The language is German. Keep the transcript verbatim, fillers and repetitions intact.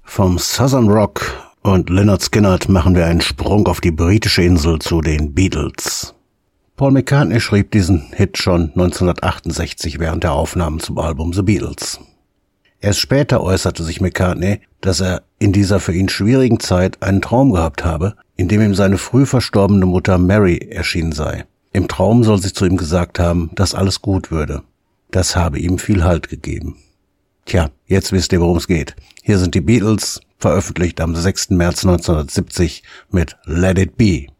Vom Southern Rock und Lynyrd Skynyrd machen wir einen Sprung auf die britische Insel zu den Beatles. Paul McCartney schrieb diesen Hit schon neunzehnhundertachtundsechzig während der Aufnahmen zum Album The Beatles. Erst später äußerte sich McCartney, dass er in dieser für ihn schwierigen Zeit einen Traum gehabt habe, in dem ihm seine früh verstorbene Mutter Mary erschienen sei. Im Traum soll sie zu ihm gesagt haben, dass alles gut würde. Das habe ihm viel Halt gegeben. Tja, jetzt wisst ihr, worum es geht. Hier sind die Beatles, veröffentlicht am sechsten März neunzehnhundertsiebzig mit Let It Be.